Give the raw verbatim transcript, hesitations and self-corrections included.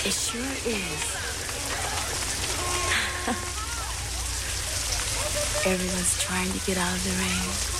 It sure is. Everyone's trying to get out of the rain.